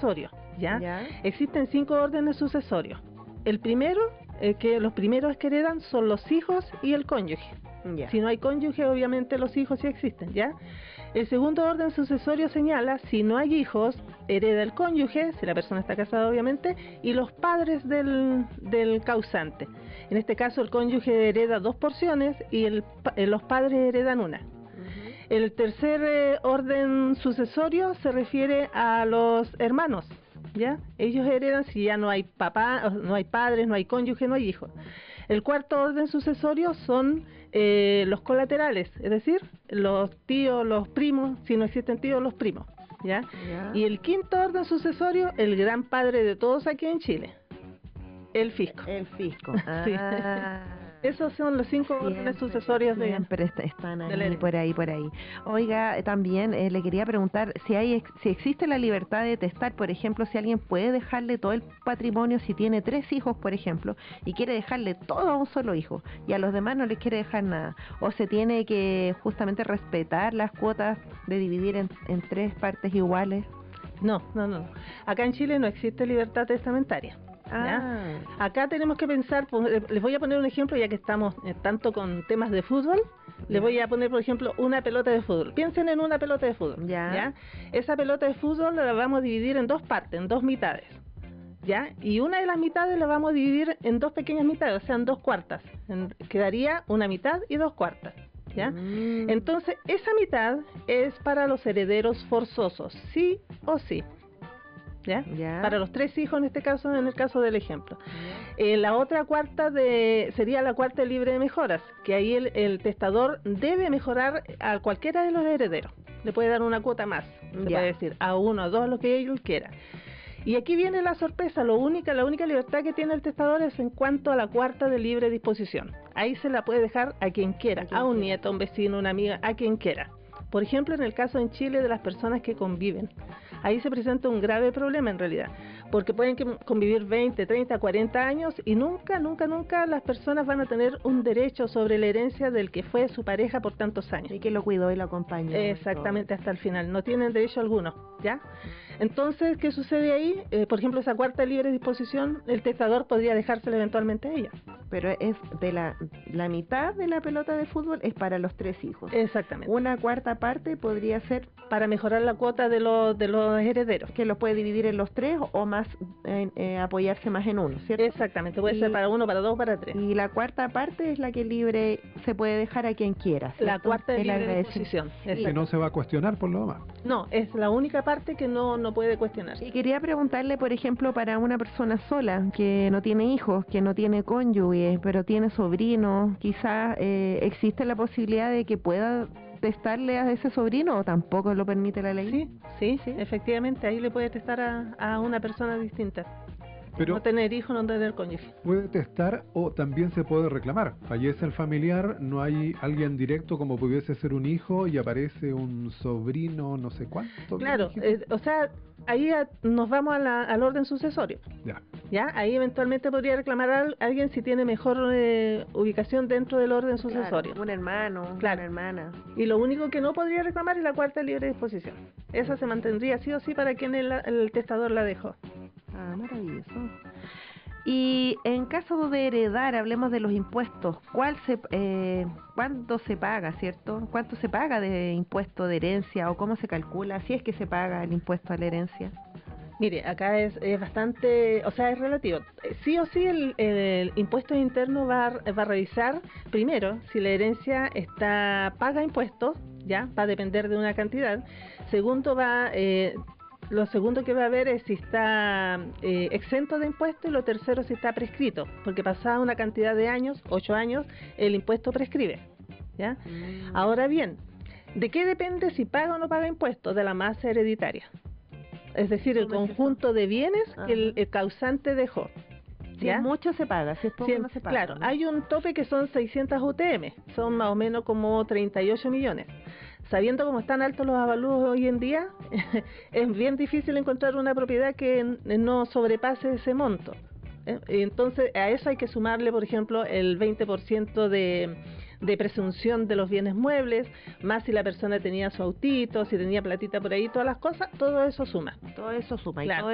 sucesorio, ¿ya? ¿Ya? Existen 5 órdenes sucesorios. El primero, que los primeros que heredan son los hijos y el cónyuge. Ya. Si no hay cónyuge, obviamente los hijos sí existen, ¿ya? El segundo orden sucesorio señala, si no hay hijos, hereda el cónyuge, si la persona está casada obviamente, y los padres del causante. En este caso el cónyuge hereda 2 porciones y los padres heredan una. El tercer orden sucesorio se refiere a los hermanos, ¿ya? Ellos heredan si ya no hay papá, no hay padres, no hay cónyuge, no hay hijos. El cuarto orden sucesorio son los colaterales, es decir, los tíos, los primos, si no existen tíos, los primos, ¿ya? Y el quinto orden sucesorio, el gran padre de todos aquí en Chile, el fisco. El fisco. Sí. Ah. Esos son los 5 órdenes sucesorios de... Siempre están de la ahí, herencia. por ahí. Oiga, también le quería preguntar si existe la libertad de testar, por ejemplo, si alguien puede dejarle todo el patrimonio, si tiene 3 hijos, por ejemplo, y quiere dejarle todo a un solo hijo, y a los demás no les quiere dejar nada, o se tiene que justamente respetar las cuotas de dividir en 3 partes iguales. No. Acá en Chile no existe libertad testamentaria. Ah. Acá tenemos que pensar, les voy a poner un ejemplo ya que estamos tanto con temas de fútbol, les voy a poner por ejemplo una pelota de fútbol. Piensen en una pelota de fútbol, ¿ya? Esa pelota de fútbol la vamos a dividir en 2 partes, en 2 mitades, ¿ya? Y una de las mitades la vamos a dividir en 2 pequeñas mitades, o sea, en 2 cuartas. Quedaría una mitad y 2 cuartas, ¿ya? Entonces, esa mitad es para los herederos forzosos, sí o sí. ¿Ya? Para los 3 hijos en este caso, en el caso del ejemplo. La otra cuarta sería la cuarta libre de mejoras, que ahí el testador debe mejorar a cualquiera de los herederos. Le puede dar una cuota más, se puede decir, a 1, a 2, lo que él quiera. Y aquí viene la sorpresa, la única libertad que tiene el testador es en cuanto a la cuarta de libre disposición. Ahí se la puede dejar a quien quiera, a un nieto, a un vecino, una amiga, a quien quiera. Por ejemplo, en el caso en Chile de las personas que conviven, ahí se presenta un grave problema en realidad, porque pueden convivir 20, 30, 40 años y nunca las personas van a tener un derecho sobre la herencia del que fue su pareja por tantos años. Y que lo cuidó y lo acompañó. Exactamente, hasta el final, no tienen derecho alguno, ¿ya? Entonces, ¿qué sucede ahí? Por ejemplo, esa cuarta libre disposición, el testador podría dejársela eventualmente a ella. Pero es de la mitad de la pelota de fútbol es para los 3 hijos. Exactamente. Una cuarta parte podría ser para mejorar la cuota de los herederos. Que los puede dividir en los 3 o más, apoyarse más en uno, ¿cierto? Exactamente, puede ser para 1, para 2, para 3. Y la cuarta parte es la que libre se puede dejar a quien quiera, ¿cierto? La cuarta de libre disposición. Que no se va a cuestionar por lo demás. No, es la única parte que no puede cuestionar. Y quería preguntarle, por ejemplo, para una persona sola, que no tiene hijos, que no tiene cónyuge, pero tiene sobrinos, quizás existe la posibilidad de que pueda testarle a ese sobrino o tampoco lo permite la ley. Sí, efectivamente, ahí le puede testar a una persona distinta. Pero no tener hijos, no tener cónyuge. Puede testar o también se puede reclamar. Fallece el familiar, no hay alguien directo como pudiese ser un hijo y aparece un sobrino, no sé cuánto. Claro, o sea, ahí nos vamos al orden sucesorio. Ya, ahí eventualmente podría reclamar a alguien si tiene mejor ubicación dentro del orden sucesorio. Un hermano, una hermana. Y lo único que no podría reclamar es la cuarta libre disposición. Esa se mantendría sí o sí para quien el testador la dejó. Ah, maravilloso. Y en caso de heredar, hablemos de los impuestos. ¿Cuánto se paga, cierto? ¿Cuánto se paga de impuesto de herencia o cómo se calcula? Si es que se paga el impuesto a la herencia. Mire, acá es bastante, o sea, es relativo. Sí o sí el impuesto interno va a revisar primero si la herencia paga impuestos, ya, va a depender de una cantidad. Segundo lo segundo que va a ver es si está exento de impuestos y lo tercero si está prescrito, porque pasada una cantidad de años, 8 años, el impuesto prescribe, ¿ya? Ahora bien, ¿de qué depende si paga o no paga impuestos? De la masa hereditaria, es decir, el conjunto de bienes que el causante dejó. Si es mucho se paga, si es poco no se paga. Claro, ¿no? Hay un tope que son 600 UTM, son más o menos como 38 millones. Sabiendo cómo están altos los avalúos hoy en día, es bien difícil encontrar una propiedad que no sobrepase ese monto. Entonces, a eso hay que sumarle, por ejemplo, el 20% de presunción de los bienes muebles, más si la persona tenía su autito, si tenía platita por ahí, todas las cosas, todo eso suma. Todo eso suma. Claro.